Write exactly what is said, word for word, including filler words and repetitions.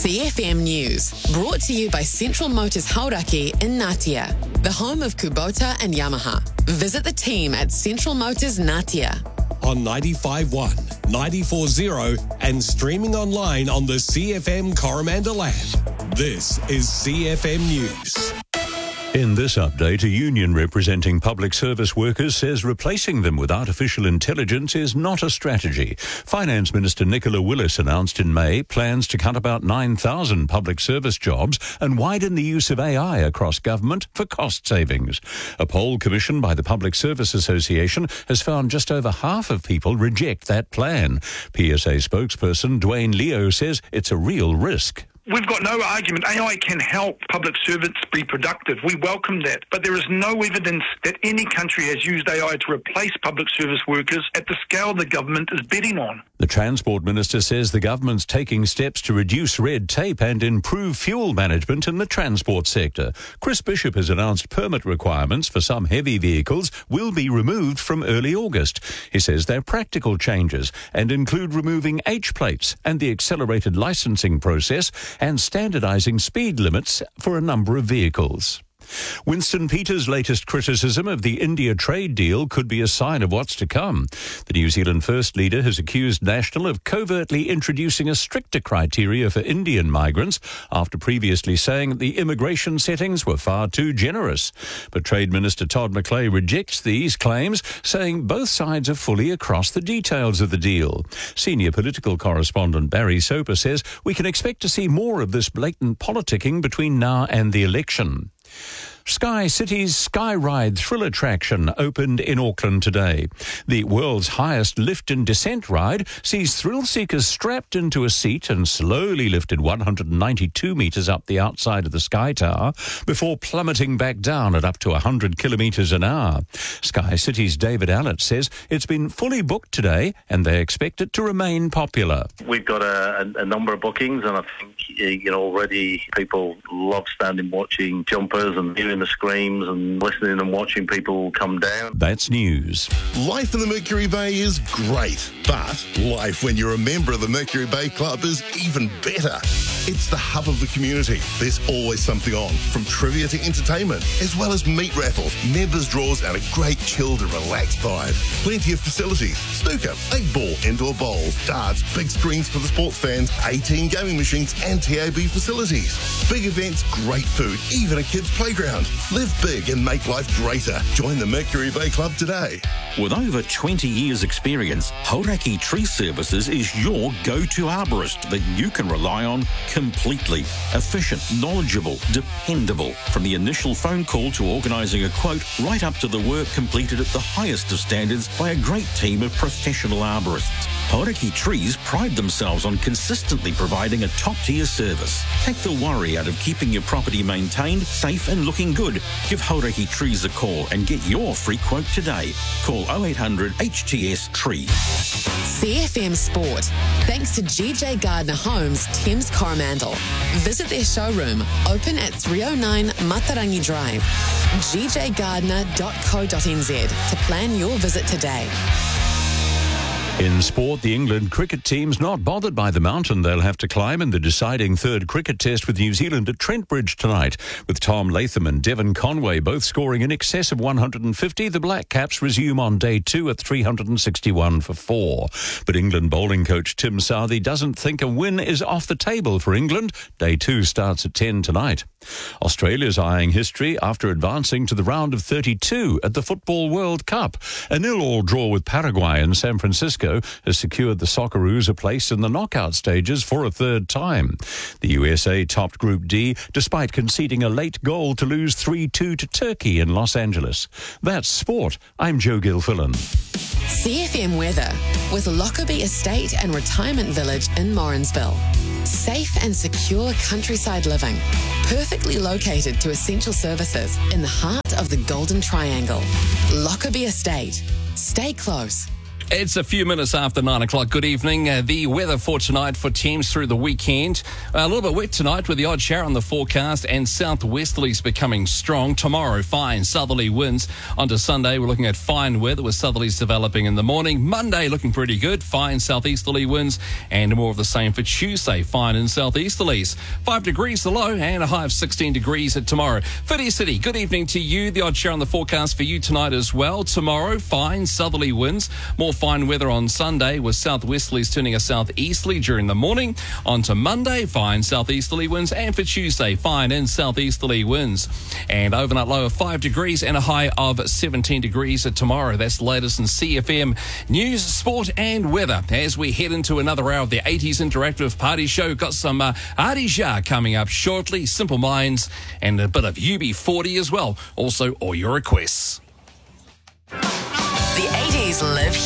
C F M News, brought to you by Central Motors Hauraki in Ngatea, the home of Kubota and Yamaha. Visit the team at Central Motors Ngatea. On ninety-five point one, ninety-four point zero and streaming online on the C F M Coromandel app. This is C F M News. In this update, a union representing public service workers says replacing them with artificial intelligence is not a strategy. Finance Minister Nicola Willis announced in May plans to cut about nine thousand public service jobs and widen the use of A I across government for cost savings. A poll commissioned by the Public Service Association has found just over half of people reject that plan. P S A spokesperson Dwayne Leo says it's a real risk. We've got no argument. A I can help public servants be productive. We welcome that. But there is no evidence that any country has used A I to replace public service workers at the scale the government is betting on. The Transport Minister says the government's taking steps to reduce red tape and improve fuel management in the transport sector. Chris Bishop has announced permit requirements for some heavy vehicles will be removed from early August. He says they're practical changes and include removing H plates and the accelerated licensing process and standardising speed limits for a number of vehicles. Winston Peters' latest criticism of the India trade deal could be a sign of what's to come. The New Zealand First Leader has accused National of covertly introducing a stricter criteria for Indian migrants after previously saying that the immigration settings were far too generous. But Trade Minister Todd McClay rejects these claims, saying both sides are fully across the details of the deal. Senior political correspondent Barry Soper says we can expect to see more of this blatant politicking between now and the election. Sky City's Skyride thrill attraction opened in Auckland today. The world's highest lift and descent ride sees thrill seekers strapped into a seat and slowly lifted one hundred ninety-two metres up the outside of the Sky Tower before plummeting back down at up to one hundred kilometres an hour. Sky City's David Allett says it's been fully booked today and they expect it to remain popular. We've got a, a, a number of bookings, and I think you know already people love standing watching jumpers and viewing the screams and listening and watching people come down. That's news. Life in the Mercury Bay is great, but life when you're a member of the Mercury Bay Club is even better. It's the hub of the community. There's always something on, from trivia to entertainment, as well as meat raffles, members draws, and a great chilled and relaxed vibe. Plenty of facilities: snooker, eight ball, indoor bowls, darts, big screens for the sports fans, eighteen gaming machines, and T A B facilities. Big events, great food, even a kids' playground. Live big and make life greater. Join the Mercury Bay Club today. With over twenty years experience, Hauraki Tree Services is your go-to arborist that you can rely on completely. Efficient, knowledgeable, dependable. From the initial phone call to organising a quote, right up to the work completed at the highest of standards by a great team of professional arborists. Hauraki Trees pride themselves on consistently providing a top-tier service. Take the worry out of keeping your property maintained, safe and looking good. Give Hauraki Trees a call and get your free quote today. Call oh eight hundred H T S Tree. C F M Sport, thanks to G J Gardner Homes, Thames Coromandel. Visit their showroom, open at three oh nine Matarangi Drive. g j gardner dot co dot n z to plan your visit today. In sport, the England cricket team's not bothered by the mountain they'll have to climb in the deciding third cricket test with New Zealand at Trent Bridge tonight. With Tom Latham and Devon Conway both scoring in excess of one hundred fifty, the Black Caps resume on day two at three hundred sixty-one for four. But England bowling coach Tim Southee doesn't think a win is off the table for England. Day two starts at ten tonight. Australia's eyeing history after advancing to the round of thirty-two at the Football World Cup. A nil-all draw with Paraguay in San Francisco has secured the Socceroos a place in the knockout stages for a third time. The U S A topped Group D despite conceding a late goal to lose three two to Turkey in Los Angeles. That's sport. I'm Joe Gilfillan. C F M weather with Lockerbie Estate and Retirement Village in Morrinsville. Safe and secure countryside living, perfectly located to essential services in the heart of the Golden Triangle. Lockerbie Estate. Stay close. It's a few minutes after nine o'clock. Good evening. Uh, the weather for tonight for Thames through the weekend. Uh, a little bit wet tonight with the odd shower on the forecast and southwesterlies becoming strong. Tomorrow, fine southerly winds. Onto Sunday, we're looking at fine weather with southerlies developing in the morning. Monday, looking pretty good. Fine southeasterly winds and more of the same for Tuesday. Fine and southeasterlies. Five degrees the low and a high of sixteen degrees at tomorrow. Whiti City, good evening to you. The odd shower on the forecast for you tonight as well. Tomorrow, fine southerly winds. More fine weather on Sunday with southwesterlies turning a southeasterly during the morning. On to Monday, fine southeasterly winds, and for Tuesday, fine and southeasterly winds. And overnight low of five degrees and a high of seventeen degrees at tomorrow. That's the latest in C F M news, sport and weather. As we head into another hour of the eighties Interactive Party Show, got some uh, Adija coming up shortly, Simple Minds, and a bit of U B forty as well. Also, all your requests. The eighties live